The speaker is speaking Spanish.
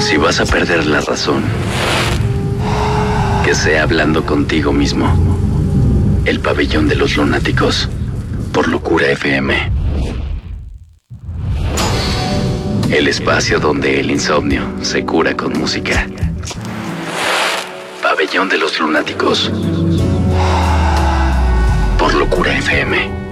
Si vas a perder la razón, que sea hablando contigo mismo. El pabellón de los lunáticos, por Locura FM. El espacio donde el insomnio se cura con música. Pabellón de los lunáticos, por Locura FM.